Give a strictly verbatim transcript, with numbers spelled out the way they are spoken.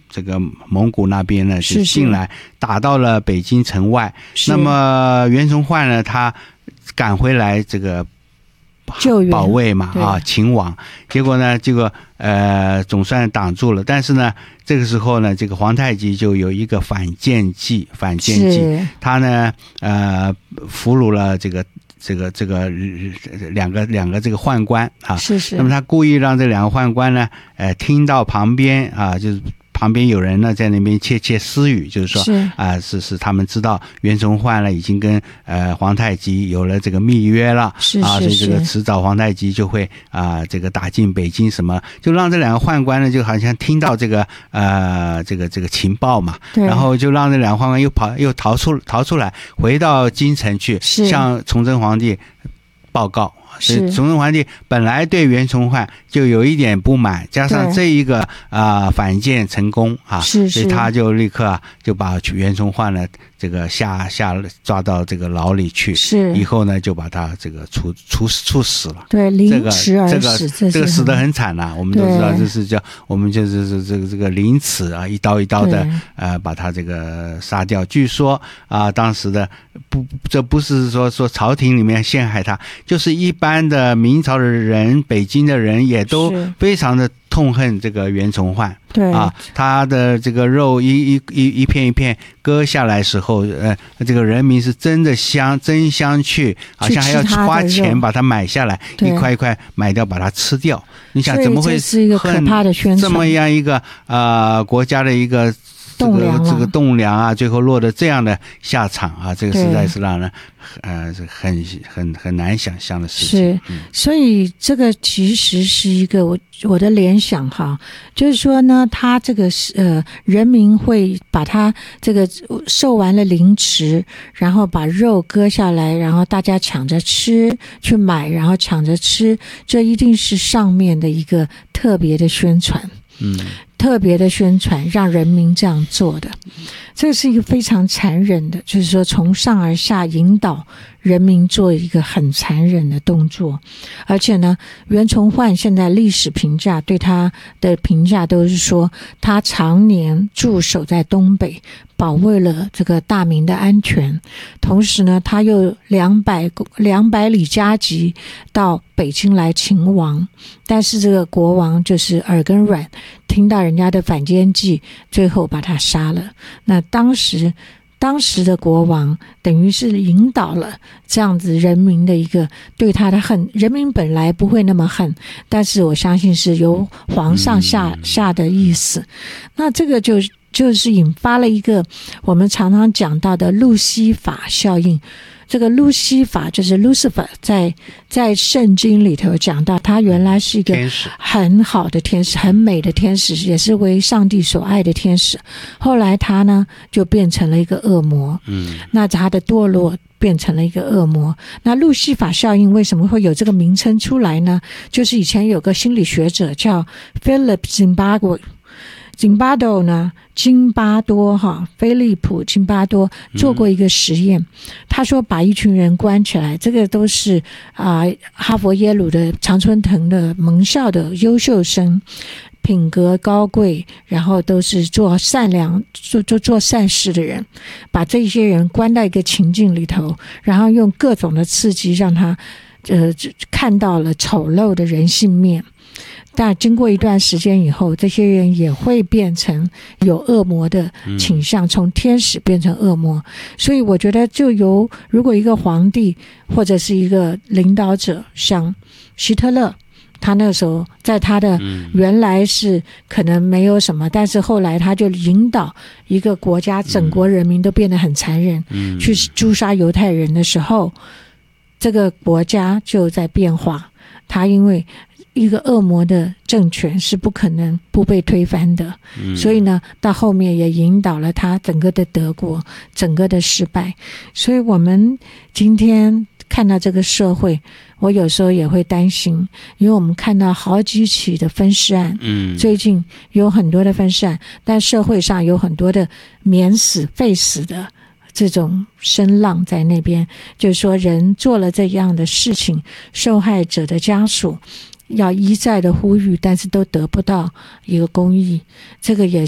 这个蒙古那边呢是进来打到了北京城外，那么袁崇焕呢他赶回来这个保卫嘛啊秦王，结果呢这个呃总算挡住了，但是呢这个时候呢这个皇太极就有一个反间计，反间计他呢呃俘虏了这个这个这个两个两个这个宦官啊， 是是。 那么他故意让这两个宦官呢，呃，听到旁边啊，就是旁边有人呢在那边窃窃私语，就是说是啊，是是他们知道袁崇焕呢已经跟呃皇太极有了这个密约了， 是是是啊，所以这个迟早皇太极就会啊这个打进北京什么，就让这两个宦官呢就好像听到这个呃这个这个情报嘛，然后就让这两个宦官又跑又逃出逃出来，回到京城去向崇祯皇帝报告。所以崇祯皇帝本来对袁崇焕就有一点不满，加上这一个啊、呃、反间成功啊， 是是， 所以他就立刻、啊、就把袁崇焕呢这个下下抓到这个牢里去， 是以后呢就把他这个处处处死了。 对，凌迟而死， 这个这个死得很惨呐、啊，我们都知道这是叫我们就是这个这个凌迟啊，一刀一刀的呃把他这个杀掉。据说啊、呃、当时的不这不是说说朝廷里面陷害他，就是一般的明朝的人，北京的人也都非常的痛恨这个袁崇焕， 对啊，他的这个肉一一一一片一片割下来时候，呃，这个人民是真的相争相去，好像还要花钱把它买下来，一块一块买掉，把它吃掉。你想怎么会是一个可怕的宣传？ 这么样一个呃国家的一个这个这个栋梁啊，最后落得这样的下场啊，这个实在是让人呃很很很难想象的事情。 是，嗯、所以这个其实是一个我我的联想哈，就是说呢，他这个呃人民会把他这个受完了凌迟，然后把肉割下来，然后大家抢着吃去买，然后抢着吃，这一定是上面的一个特别的宣传。 嗯。 特别的宣传让人民这样做的，这是一个非常残忍的，就是说从上而下引导人民做一个很残忍的动作。而且呢，袁崇焕现在历史评价对他的评价都是说他常年驻守在东北，保卫了这个大明的安全，同时呢他又两百两百里加急到北京来勤王，但是这个国王就是耳根软，听到人家的反间计，最后把他杀了。那当时当时的国王等于是引导了这样子人民的一个对他的恨，人民本来不会那么恨，但是我相信是由皇上下下的意思。那这个就就是引发了一个我们常常讲到的路西法效应。这个路西法就是 Lucifer， 在在圣经里头讲到，他原来是一个很好的天使，很美的天使，也是为上帝所爱的天使。后来他呢就变成了一个恶魔，嗯，那他的堕落变成了一个恶魔。那路西法效应为什么会有这个名称出来呢？就是以前有个心理学者叫 Philip Zimbardo。津巴多呢，津巴多哈，菲利普津巴多做过一个实验，嗯、他说把一群人关起来，这个都是啊、呃、哈佛耶鲁的常春藤的盟校的优秀生，品格高贵，然后都是做善良做做做善事的人，把这些人关到一个情境里头，然后用各种的刺激让他呃看到了丑陋的人性面。但经过一段时间以后，这些人也会变成有恶魔的倾向，从天使变成恶魔。所以我觉得就由如果一个皇帝或者是一个领导者，像希特勒，他那时候在他的原来是可能没有什么，但是后来他就引导一个国家整国人民都变得很残忍，去诛杀犹太人的时候，这个国家就在变化。他因为一个恶魔的政权是不可能不被推翻的，嗯、所以呢到后面也引导了他整个的德国整个的失败。所以我们今天看到这个社会，我有时候也会担心，因为我们看到好几起的分尸案，嗯，最近有很多的分尸案，但社会上有很多的免死废死的这种声浪在那边，就是说人做了这样的事情，受害者的家属要一再的呼吁，但是都得不到一个公义，这个也